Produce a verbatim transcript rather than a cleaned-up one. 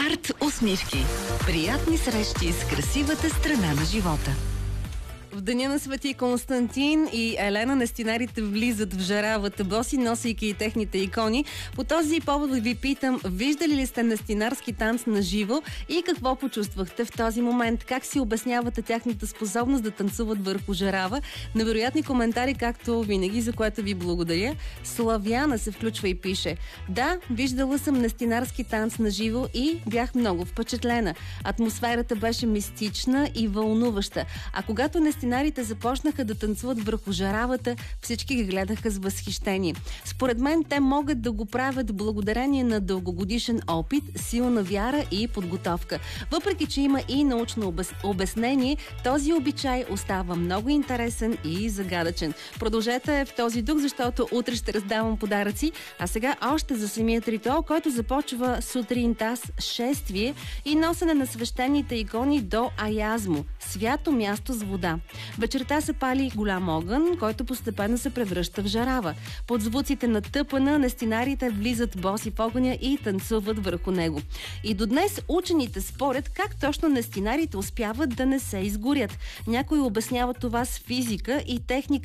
Арт усмивки. Приятни срещи с красивата страна на живота. В деня на Свети Константин и Елена нестинарите влизат в жаравата боси, носейки и техните икони. По този повод ви питам, виждали ли сте нестинарски танц на живо и какво почувствахте в този момент? Как си обяснявате тяхната способност да танцуват върху жарава? Невероятни коментари, както винаги, за което ви благодаря. Славяна се включва и пише: да, виждала съм нестинарски танц на живо и бях много впечатлена. Атмосферата беше мистична и вълнуваща. А когато нестинарите започнаха да танцуват върху жаравата, всички ги гледаха с възхищение. Според мен те могат да го правят благодарение на дългогодишен опит, силна вяра и подготовка. Въпреки че има и научно обяснение, този обичай остава много интересен и загадъчен. Продължете в този дух, защото утре ще раздавам подаръци. А сега още за самият ритуал, който започва сутринта с шествие и носене на свещените икони до Аязмо, свято място с вода. Вечерта се пали голям огън, който постепенно се превръща в жарава. Под звуците на тъпана нестинарите влизат боси в огъня и танцуват върху него. И до днес учените спорят как точно нестинарите успяват да не се изгорят. Някои обясняват това с физика и техника